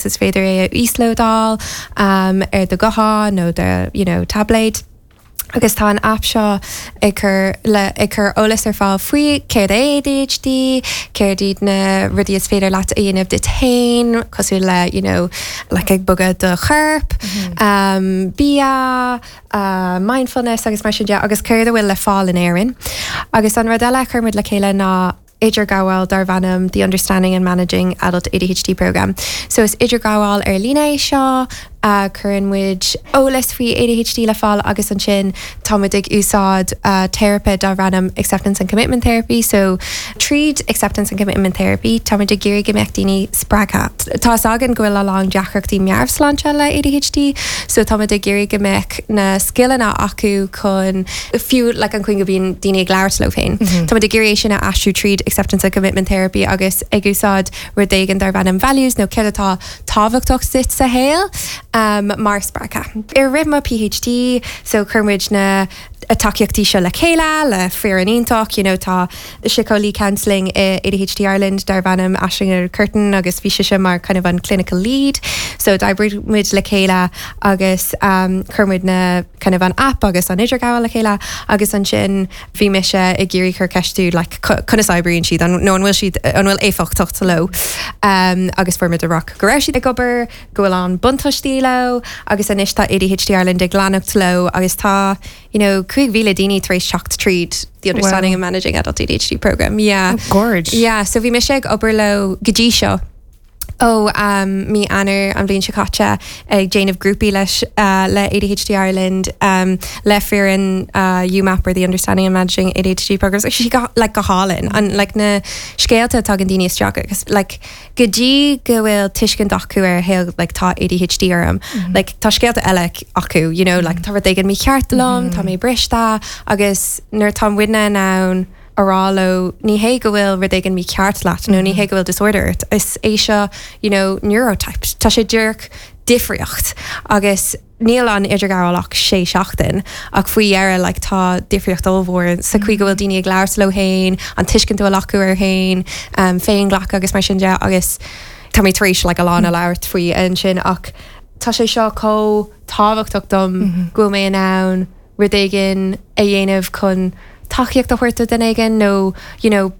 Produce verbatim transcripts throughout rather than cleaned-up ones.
is féidir é íslódal um, ar do goha nó de you know, tablet. Agus tá an app seo ag chur le ag chur ólas ar fáil faoi céir A D H D, céir díad na rudí is féidir leat a dhéanamh de tain, cosú le, you know, le ag bugad do chirp, mm-hmm. um, bia, uh, mindfulness agus mar sin de, agus céir a bhfuil le fáil in éireann. Agus an rud eile chumid le chéile ná Idir Gawal dar Vanam, the Understanding and Managing Adult A D H D program. So it's Idir Gawal ar lína seo, uh, curran muid ólas faoi A D H D le fáil agus an sin támudig úsáid uh, therapy dar Vanam acceptance and commitment therapy. So tríd acceptance and commitment therapy támudig géirí gombeach daoine spraga. Tá agan gohfuil along deachreachtaí mearbh sláinte le A D H D, so támudig géirí gombeach na skillanna acu chun fiú le an cuin go bhíon daoine ag leabhar sló féin. Támudig géirí sinna asú tríd acceptance and commitment therapy agus ag úsáid rudéigean dar Vanam values nó cead atá tábhachtach sit sa héal um, mar spraga. Ar ritma PhD, so chumid na a takeíochtaí seo le chéile, le fear an iontalk, you know, tá Shikoli Counselling uh, A D H D Ireland dar Vanam Ashringer Curtin agus bhí sé mar kind of an clinical lead. So daibrid le chéile agus um, chumid na kind of an app agus an Idir Gawal le chéile agus an sin bhí me se i ggéirí chur ceistú like chuna saibríonn siad an nó an bhfuil siad an bhfuil éfach tucht lo um, agus formid a rock go raibh siad ag gobar gohfuil an buntaistí lo agus an istá A D H D Ireland ag glanach lo agus tá you know cuig mhíle daoine tar éis seacht tríd the Understanding wow. and Managing Adult A D H D program. Yeah. Oh, gorge. Yeah, so bhí me se ag obair lo gadí seo. Oh, um, mi anar an bblin Chicacha ag Jane of Groupie leis uh, le A D H D Ireland um, le fearin uh, U MAP or the Understanding and Managing A D H D programs. Like, she got like go hálinn and like na scéalta tá an daoine isteach agus like gadí go bhfuil tuiscin dacu ar héal like tá A D H D arm mm-hmm. like tá scéalta eile acu you know mm-hmm. like tá rud éigean mi ceartlam mm-hmm. tá mé brista agus nuair tá widna nán arálo ní hé go bhfuil rud éigean mí ceart leat nó ní hé go bhfuil disorder is é seo you know neurotypes tá sé dúrc difriocht agus níl an Idir Gawalach sé seachtain ach faoi éire le tá difriocht ómhór sa chuig go bhfuil daoine ag leabhar sló hain an tuiscin tú a lacu ar hain um, féin ghlach agus mar sin de agus tá mé tríéis le a lána leabhart faoi an sin ach tá sé seo có tábhachtach dom go mé an ann rud éigean a dhéanamh chun taíocht a chuirta den aigen nó you know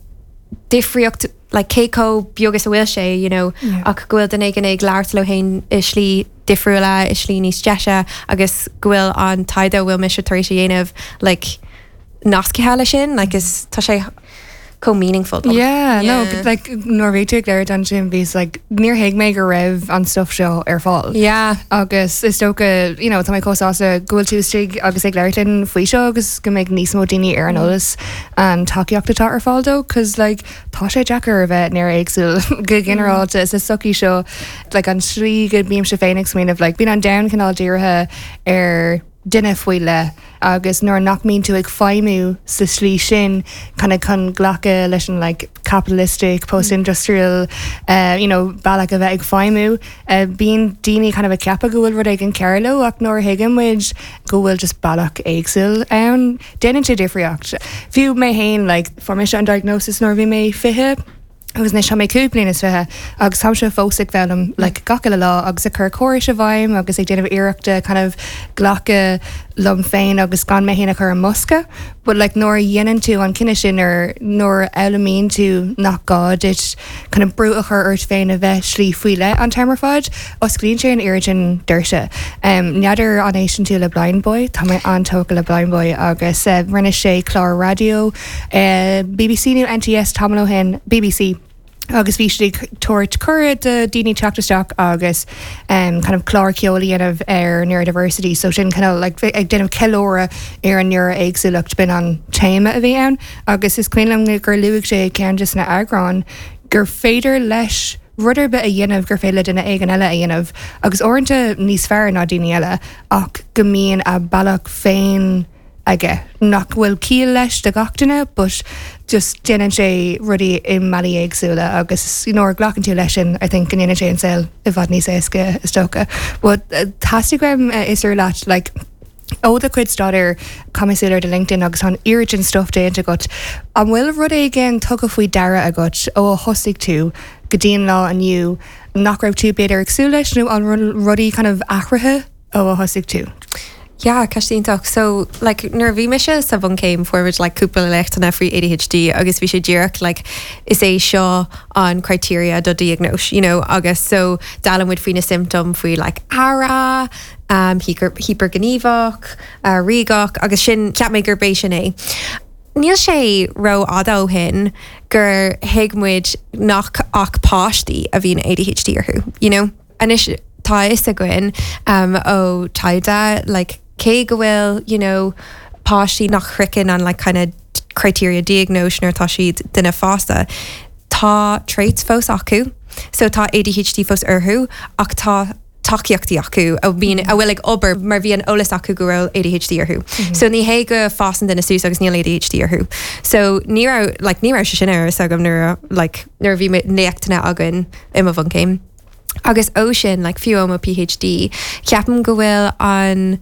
difriocht like Keiko biogus a bhfuil sé you know yeah. ach gohfuil den aigen ag leabhart lo hain is slí difriúla is slí níos deise agus gohfuil an taide bhfuil mis tar éis dhéanamh like nascithe sin like is tá sé co meaningful. Yeah, yeah, no, like Norvéitig there dan Jim V's like near Higme go rev on stuff show ar fall. Yeah. Agus is stoka, you know, tá mai cos also go to stig agus ag leirtin faoi seo agus go make níos mó daoine ar an olas an takeíocht atá ar fall do cause like tá sé Jackar a bheith near éagsúil go generalta is a sucky show like an srí go bíam se féinnig mean of like bín an down canal díirithe ar dinne foioi le agus nóir nach mín tú ag feimú sa slí sin chuna chun ghlacha leis an like capitalistic post-industrial uh, you know bailach a bheith ag feimú uh, bíon daoine kind of a ceapa go bhfuil rud ag an ceirló ach nóir hiigemuid go bhfuil just bailach éagsúil ann déanann sé difriocht fiú mé hain like formis an diagnosis nóir bhí mé fiche agus na se mé cúplín is fithe agus sam se fósigh bhelam le gacha le lá agus a chur choir se bhaim agus ag déanamh iireachta kind of ghlacha lom féin agus gan mé héna chur an musca but like nóir dhéanann tú an cinine sin ar nóir eilemín tú nach gá dit kind of brú a chur ort féin a bheith slí fuiile an termar fáid os scrín sé an iritin dúirse um, neadidir an éisian tú le Blind Boy tá mé antóca le Blind Boy agus uh, rinne sé chlár radio uh, B B C nu N T S tamlo hen B B C agus bhí si tuairt curid de daoine teachtasteach agus um, kind of chlár ceolaíanamh ar neurodiversity so sin kind of like ag denmh ceóra ar an neuro éagsúlacht bin an téime a bhí ann agus is cuilam gur luigh sé cean just na agrán gur féidir leis rudidir bit a dhéanamh gur féile duna ag an eile a dhéanamh agus orintanta níos fearr ná daoine eile ach go mbíonn a bailach féin aige nach bhfuil cíal leis de gachtainna but just déanann sé rudí i mala éagsúla agus nóir ghlachan tú leis sin I think gnéanann sé an saoil i bhd níos éasca is tócha but uh, tastagram uh, is ar leat like ó de cuid staidir camisúlar de LinkedIn agus an iritin stuff déanta got an bhfuil rud é gin tugad faoi dara a got ó thosaigh tú go dtíon lá aniu nach raibh tú beidir agsú leis nó an rudí kind of ahrathe ó a thosaigh tú. Yeah, castíntaach. So, like, nuair bhí me se sa bhain céim forward, like, cúpla leachtainna faoi A D H D, agus bhí sé díreach, like, is é seo an criteria do diagnose, you know, agus so dalan muid faoine symptom faoi, like, ara, um, hypergníomhach, uh, rígach, agus sin ceap mé gur béis sin é. Níl sé ro adó hin gur hiigmuid nach ach páistí a bhín A D H D arthú, you know? Anis tá is a gin um, ó taida, like, cé go bhfuil, you know, páistí nach chricin an, like, kind of criteria diagnose nuair tá siad duine fásta. Tá traits fós acu, so tá A D H D fós arthú, ach tá takeíochtaí acu a bhíon a bhfuil ag obair mar bhí an eolas acu go raibh A D H D arthú. So ní hé go fásan duna sús agus níl A D H D arthú. So ní ra like ní ra se sin ar sagam nuair like nuair bhí néachtainna agan im a bhain céim. Agus ó sin like fiú am a PhD ceapan go bhfuil an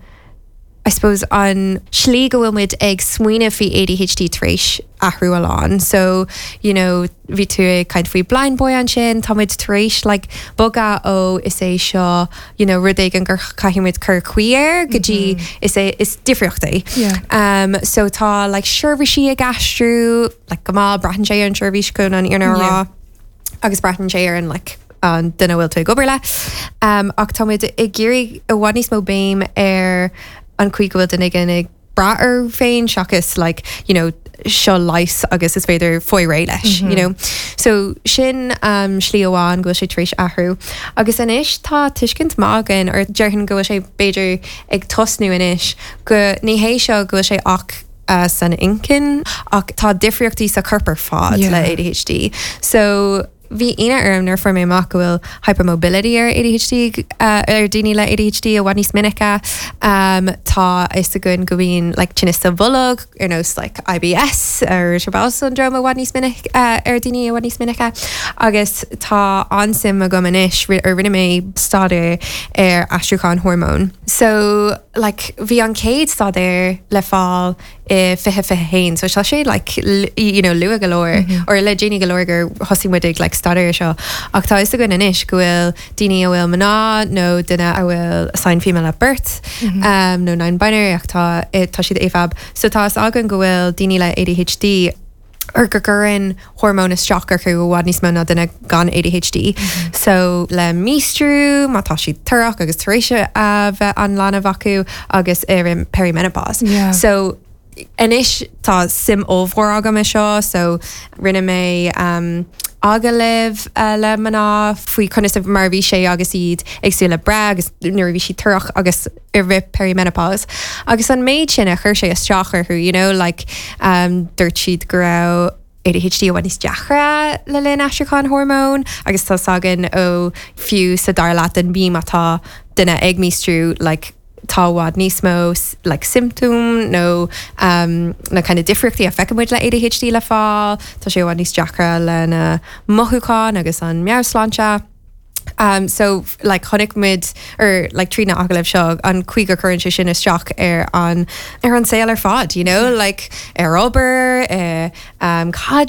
I suppose an slí go bhfuil muid ag smuoine faoi A D H D tréis ahrú aláin. So, you know, bhí tú ag kind faoi blind boy an sin, tá muid tréis, like, boga ó is é seo, you know, rud ag an gur caiimiid cur cuiir, go dtí is é is difriochtaí. Yeah. Um, so tá, like, seirbhísí ag astrú, like, go má bratan sé an seirbhís gon an iarna rá, agus bratan sé ar an, like, an duine bhfuil tú ag obair le. Um, ach tá muid ag géirí a bhaid níos mó béim ar an chuig go bhfuil den ag ag braar féin seachas, like, you know, seo leis agus is féidir foioi ré leis, you know. So sin um, slí óháin go sé tríéis ahrú. Agus inis tá tuiscint mágan ar dearhann go sé beidir ag tosnú inis go ní hé seo go sé ach uh, san incin ach tá difriochtaí sa chorpar fád yeah. le A D H D. So bhí ina arm nar for mé mac go bhfuil hypermobility ar A D H D uh, ar daoine le A D H D a bhaid níos minice um, tá is a gon go bhíon like tinnis sa bhulog ar nós like I B S ar Shabal syndrome a bhaid níos minic uh, ar daoine a bhaid níos minice agus tá ansim a go manis ar rinne mé stáda ar astrúchan hormón. So like bhí an céad stáda le fáil i fihe fihe hain, so shall sé like you know lua galore mm-hmm. or le Jenny galore gur hosí mudig like starter seo ach tá is a gon inis go bhfuil daoine a bhfuil maná nó duine a bhfuil assigned female at birth mm-hmm. um, no non-binary ach tá tá siad éfab so tá is agan go bhfuil daoine le A D H D ar gur gurann hormón is straachar chu go bhhaid níos mó na duine gan A D H D mm-hmm. so le místrú má tá siad tuach agus taréisise a bheith an lána bhacu agus ar in perimenopause yeah. so inis tá sim ómhór aga me seo so rinne mé um, aga libh uh, le maná faoi chunas mar bhí sé agus iad agsú le bre agus nuair bhí si tuach agus ar bheith perimenopause agus an méid sin a chuir sé a straachar chu you know like um, dúirt siad go raibh A D H D a bhaid níos deachra le linn astrúchan hormón agus tá sagan ó fiú sa dar leat an bím atá duine ag místrú like táhád níos mó like symptom no um, na kind of difriochtaí a feicimid le A D H D le fáil tá sé bhhaid níos deachra le na mothúcháin agus an meabhsláinte. Um, so like chonig mid or like trína agalibh seo an cuiga chuann sé sin isteach ar an ar an saoil ar fad you know like ar obair uh, um,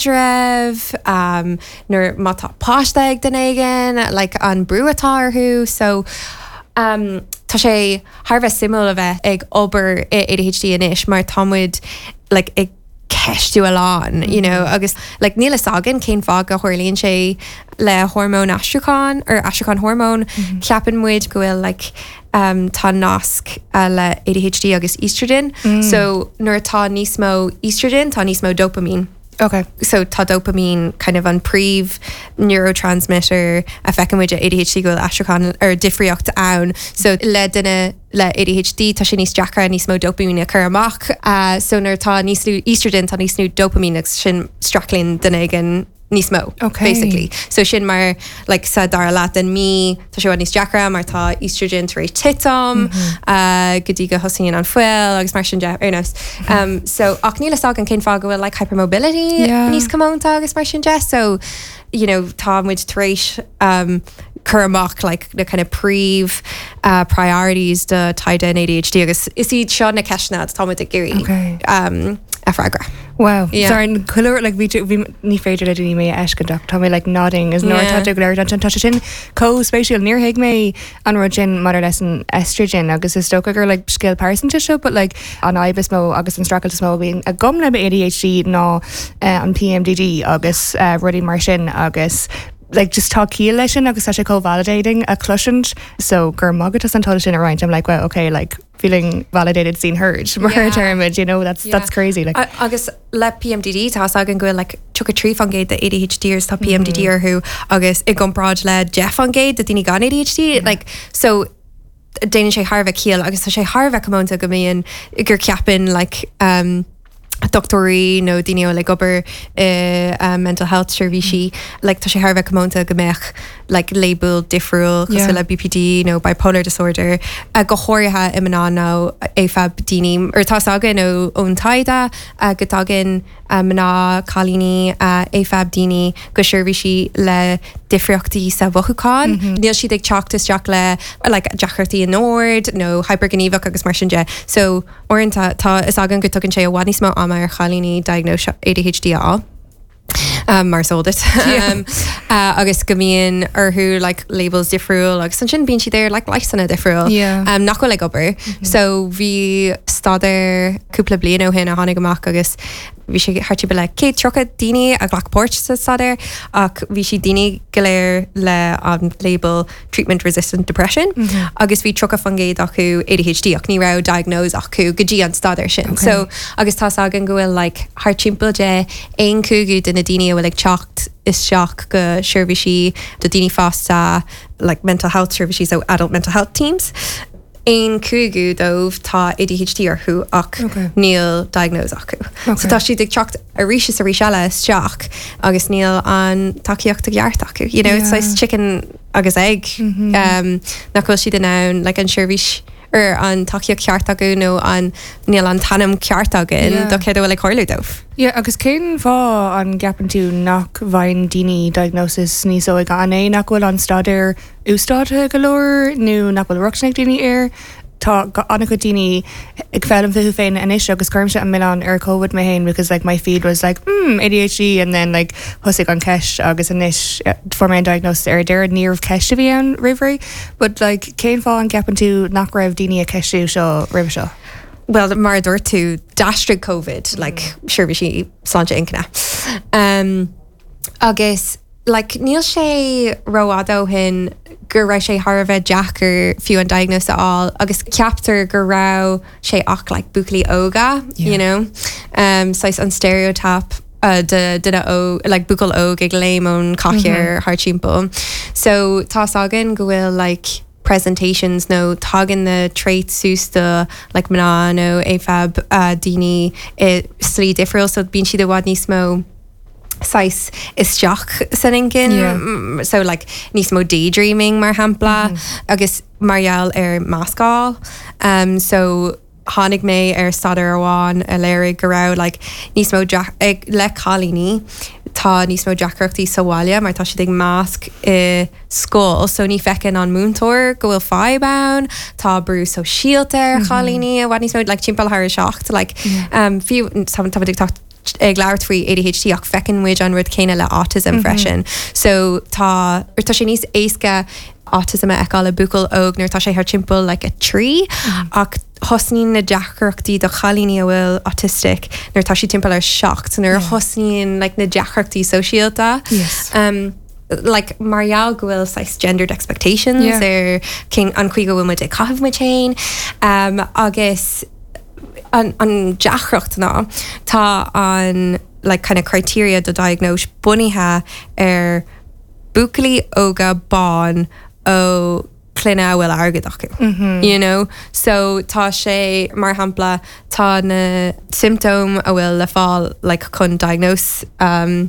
cadreh um, nuair má tá páiste ag den éigen like an brúatá arthú so um, tá sé tharbheith simú a bheith ag obair A D H D inis mar támuid like ag ceistú aláin you know agus like níl is agan cén fág a chuirlíonn sé le hormón astrúchan ar astrúchan hormón mm-hmm. ceapan muid go bhfuil like um, tá nasc uh, le A D H D agus estrogen mm. so nuair tá níos mó estrogen tá níos mó dopamine. Okay. So tá dopamine kind of an príomh neurotransmitter a feicimid a A D H D go astrúchan ar difriocht ann so le duine le A D H D tá sin níos deachra níos mó dopamine a chur amach uh, so nuair tá níos lú estrogen tá níos nú dopamine agus sin strachlín duine gan níos mó okay. basically so sin mar like sa dar leat an mí tá sé bhaid níos deachra mar tá estrogen tar éis titom mm-hmm. uh, go dtí go hosíonn an fuil agus mar sin de ar nos um, so ach níl is agan cén fág go bhfuil like hypermobility yeah. níos commónta agus mar sin de so you know tá muid tar éis um, chur amach like the kind of príomh uh, priorities de taide in A D H D agus is iad seo na ceisna tá muid a géirí okay. um, a fragra. Wow. Yeah. Sorry, colour like we we ní féidir le duine mé eiscadach tá mé like nodding is nóir Yeah. tá léir an tá sin co-spatial níor hiig mé an ru sin mar leis an estrogen agus is stocha gur like skill percentage seo, but like an ibis mó agus an stracail mó bhíon a gom le A D H D ná uh, an P M D D agus uh, rudí mar sin agus like just tá cíal lei sin agus tá sé co-validating a clushant, so gur magatas an tá sin a roiint I'm like well okay like feeling validated seen heard mar Yeah. termid you know that's Yeah. that's crazy like A- agus le P M D D tá agan gofuil like tu a trí fan géid de A D H D ers tá P M D D ar hu agus i gomráid le Jeff an géid de duine gan A D H D like so déine sé Harbheith cíal agus tá sé Harbheith gommánta go mííon gur ceapin like um doctorí nó daine le gobar uh, um, mental health servicí like tá sé Harbheith gommánta gombeach like label difriúil chus Yeah. le B P D no bipolar disorder a go háirithe imán nó éfab daoine ar tá agan nó ón taida a go dagan mná chalíní éfab daoine go seirbhísí le difriochtaí sa bhuchaáin. Níl siad ag teachtas deach le like deachirtaí an nóir nó hypergníomhach agus mar sin de. So orintanta tá is agan go tugann sé a bhhaní smó ama ar chalíní diagnose A D H D á. Um, mar sold it Yeah. um, uh, agus gomíon arthú like labels difriúil agus san sin bíon si there like leisanna difriúil Yeah. um, nach go le gobar so bhí staidir cúpla blian ó hin a tháinig amach agus bhí sé hartí be le cé trocha daoine a ghlachpót sa staidir ach bhí si daoine go léir le an label treatment resistant depression agus bhí trocha fangéid acu A D H D ach ní rah diagnose acu go dtí an staidir sin so agus tá agan gohfuil like harttimple de ein cúgu duna daoine bhfuil ag teacht is seach go seirbhísí do daoine fásta like mental health services so adult mental health teams ein cúgu dómh tá A D H D arthú ach Okay. níl diagnose acu. Okay. So tá si ag teacht a ríis a rí seile isteach agus níl an takeíocht a gheart acu. You know, Yeah. it's like chicken agus egg. Mm-hmm. Um, nachhfuil siad in ann like an seirbhís ar an takeíocht ceart acu nó an níl an tanam ceart agan Yeah. do céad bhfuil ag choirliú dómh. yeah, agus cén fá an gapan tú nach bhain daoine diagnosis ní so ag an é nach bhfuil an staidir ústáte golóir nó nach bhfuil ruachsnig daoine ar tá go- anna go daoine ag fellm fiú féin inis agus chuirmse an Milan ar COVID mé hain because like my feed was like mm, A D H D and then like hosig an ceist agus inis uh, for my diagnosis ar deir níomh ceist a bhí an rivery but like cén fá an gapan tú nach raibh daoine a ceistú seo rih seo. Well, mar dúir tú dastrig COVID, like seirbhí si sláinte incna. Um, agus like níl sé roádó hin gur raibh sé Harbheith Jackar fiú an diagnose all agus ceaptar gur rá sé ach like buclí óga, Yeah. you know. Um, so an stereotype uh, de duine ó like bucal óg ag léimón cachiar harttimpo. So tá agan go bhfuil like presentations no tagan the trait sústa like mná nó éfab uh, daoine i slí difriúil so bíonn siad a bhád níos mó sais is teach san incin Yeah. mm, so like níos mó daydreaming mar hampla agus marial ar máscáil um, so hánig mé ar staidir amháin a léir go rá like níos mó Jack- ag le chalíní tá níos mó Jackreachtaí saháile mar tá si ag másc i scóil so ní fecin an múntóir go bhfuil fáibán tá brú so síalta ar chalíní a bhhaid níos mó like timppel thir seacht like um, fiú tá tá ag tacht ag leir faoi A D H D ach fecin muid an rud céine le autism freisin so tá tá sé níos éasca autism a eáil le bucal óg nuair tá sé thar timppel like a trí ach hosnín na deachreachtaí do chalíní a bhfuil autistic nuair tá si timppel ar seacht nuair hosnín like na deachreachtaí sosiálta Yes. um, like Marial gohfuil sais gendered expectations Yeah. ar cin an chuig go bhfuil muid ag caithh mu chain um, agus an, an deachreacht ná tá an like kind of criteria do diagnose bunithe ar bucalí óga bán ó cluine bhfuil agad acu. Mm-hmm. You know? So tá sé mar hampla tá na symptom a bhfuil le fáil like chun diagnose um,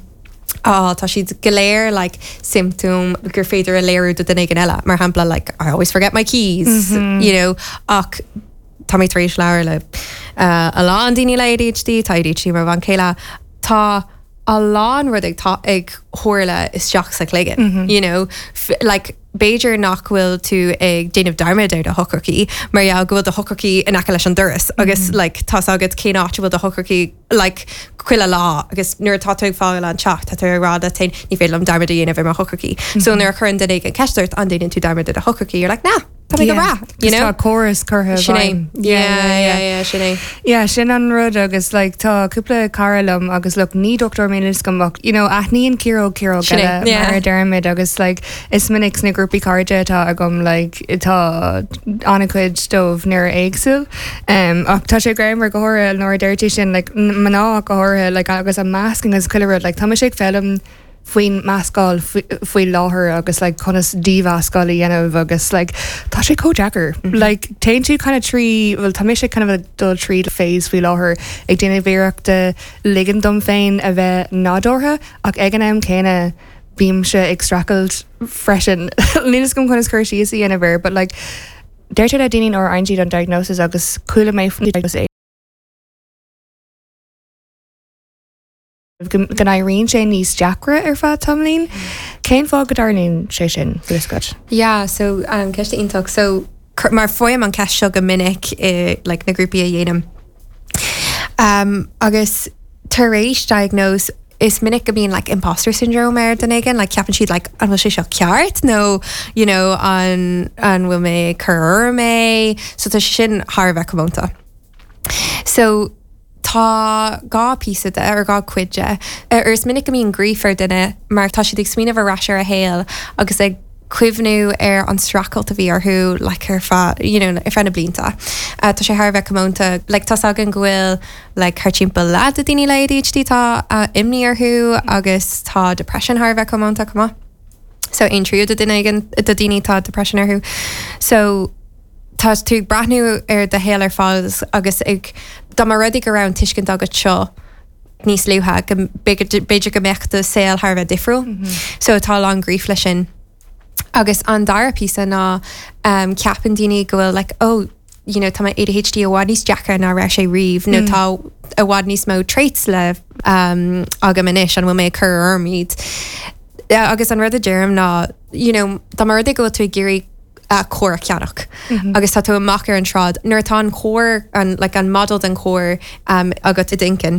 á tá siad goléir like symptom gur féidir a léirú do den gan eile mar hampla like I always forget my keys mm-hmm. you know ach tá mé éis leir le uh, a lá an daoine le A D H D tá A D H D mar bhain céile tá a lán rud ag tá- ag chóirle is seach sa léigen. You know, f- like Beiidir nachhfuil tú ag déanamh darmid ar a hocaí, mar ja gohfuil a hocaí in aice leis an duras, agus like, tá agad cé áit bhfuil a hocaí like, cuiile lá, agus nuair táú fáil an teach tá ráda tain ní féile am darmid a dhéanamh mar hocaí. So nuair chun den ag an ceisteirt an déanaan tú darmid a hocaí, you're like, nah, tá go rá, you know? Tá chorus chutha Sinné. Yeah, yeah, yeah, sinné. Yeah, sin an rud agus like tá cúpla carlam agus look ní doctor mélis gomach. You know, aithníon Ciro Ciro Sinné, gada yeah. mar dermid agus like is minic na grúpi carde tá agam like tá ancuid dómh nuair éagsúil. Um, ach tá sé greim mar gohora nóir deirtí sin like maná gohora like agus a masking as cuiile like tá sé film faoin meascáil faoi láthair agus like conas díomhascáil i dhéanamh agus like tá sé co-jacker. Mm-hmm. Like taon tú kind of trí well tá sé kind of a dul trí phase faoi láthair ag déanamh bhéireachta ligan dom féin a bheith nádortha ach ag an am céine bím se extractled freshen. Nílas gom chunas chuirsí is dhéanamh bhir, but like deirtear a daoine or aintí an diagnosis agus coolla mé faoin diagnosis gan Irene sé níos Jackra ar fad tamlín. Céim fá godarlín sé sin bhuiiscot? Yeah, so um, ceiste ionach, so cur- mar foiam an ceist seo go minic i like, na grúpi a dhéanam. Um, agus tar éis diagnose is minic go bíon like imposter syndrome ar den igen, like ceapan siad like an bhfuil sé seo ceart nó you know an an bhfuil mé chur mé, so tá sin thar bheith commónta. So tá gá písaide ar gá cuide ar is minic go míon grífar duine mar tá siad ag smíanamh raisir a héal agus ag cuimhnú ar an stracailt a bhí arthú le ar fa you know ar fanna blinta. Uh, tá sé thar bheith commónta le tá agan gohfuil le chu timppla le a daoine le A D H D tá uh, imní arthú agus tá depression thar bheith commónta cumá. So ein tríú de duine igen do daoine tá depression arthú. So tá tú brathnú ar de héal ar fáils agus ag dá mar rudig go ran tuiscint agat seo níos luútha go beidir go meachta saoil thar bheith difriúil. Mm-hmm. So tá lá gríomh lei sin. Agus an dara písa ná um, ceapan daoine go bhfuil like, oh, you know, tá A D H D a bhád níos deacha ná ra sé riomh, nó tá a bhád níos mó traits le um, agam inis an bhfuil mé chur ormíd. Uh, agus an rud a deiream ná, you know, tá mar rudig go tú géirí a chóir ceannach. Mm-hmm. Agus tá tú amach ar an trád. Nuair tá an chóir, an, like, an model an chóir um, agat i dinkin.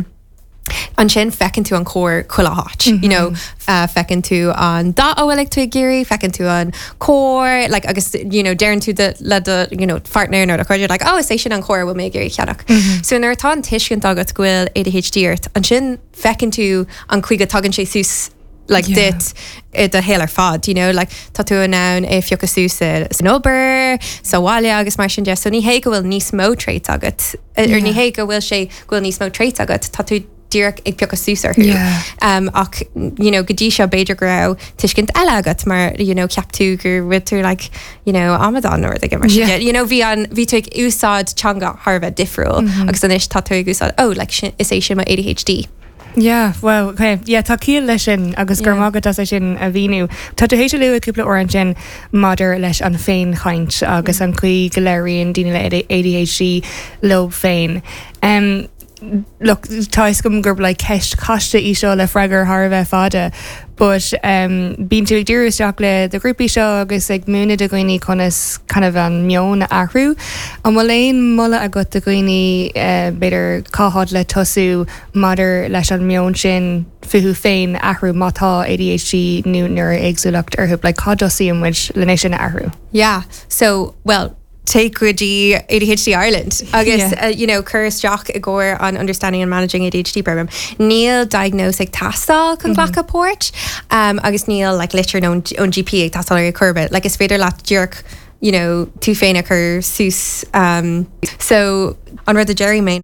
An sin fecinn tú an chóir chuile háit. Mm-hmm. You know, uh, fecinn tú an dá óhfuil tú géirí, fecinn tú an chóir, like, agus, you know, dearan tú de, le de, you know, fartnéir nó a chuidir, like, oh, is é sin an chóir bhfuil mé géirí ceannach. Mm-hmm. So nuair tá an tuiscint agat gohfuil A D H D art, an sin fecinn tú an chuige tagann sé sús like yeah. dit it a hélar fad, you know, like tá tú an nán é fiocha súsa san obair, sa bháile agus mar sin de, so ní hé go bhfuil níos mó trait agat, ar yeah. ní hé go bhfuil sé gohfuil níos mó trait agat, tá tú díreach ag fiocha súsar thu. Yeah. Um, ach, you know, godí seo beidir grá tuiscint eile agat, mar, you know, ceap tú gur rid tú, like, you know, Amadan or the mar yeah. You know, bhí an, bhí tú ag úsáid teanga Harbheith difriúil, mm-hmm. agus an is tá tú ag úsáid, oh, like, sin, is é sin ma A D H D. Yeah, well, okay. Yeah, tá cíal lei sin agus gur mágad tá sin a bhíú. Tá tú héidir luú cúpla orint sin madidir leis an féin chaint agus an chuí go leiríonn daoine le A D H D lob féin. Um, look, tá is gom gur le ceist casta í seo le freigar Harbheith fada, but um, bín tú ag dúrasteach le de grúpi seo agus ag múna de gooine conas kind of an mion ahrú. An bhfuil éon mula a go de gooine uh, beidir cáhad le tosú madidir leis an mion sin fuhu féin ahrú mátá A D H D nó nuair agsúlacht arthúb le cádosí an which lenéis sin ahrú. Yeah, so, well, take Gudí A D H D Ireland agus yeah. uh, you know Curtis Jock agor on understanding and managing A D H D program. Neil diagnostic tastal con mm-hmm. port um agus Neil like literally on on G P ag tastal ar curbit like is féidir lat jerk you know tú féin acur sus um so on rud the Jerry main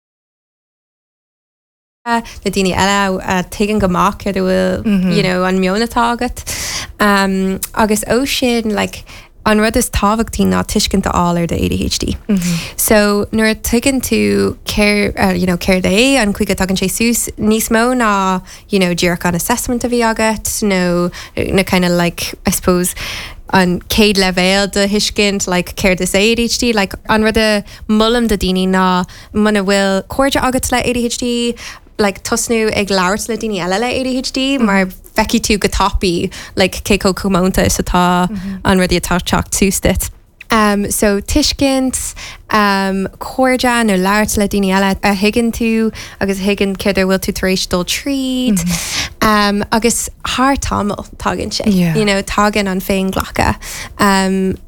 uh, the dini eile uh, taken gomak ar bhfuil you know an miona tágat um agus ó sin like an rud is tábhachtí ná tuiscinnta áil ar de A D H D. Mm-hmm. So nuair tuigeann tú care, uh, you know, care day an chuige tagann sé sús, níos mó ná, you know, díreach an assessment a bhí agat, no, na kind of like, I suppose, an céad levéil de hiiscint, like care this A D H D, like an rud a mullam de daoine ná mana bhfuil cuairde agat le A D H D, like tusnú ag leabhart le daoine eile le A D H D mar feici tú go tapí like céco cumánta satá an rudí atá teach tústit. Um, so tuiscint um, cuairde nó leabhart le daoine eile a higann tú agus higann ceidir bhfuil tú tar éis dul tríd um, agus thar tamil tágann sé Yeah. you know, tágann an féin ghlacha um,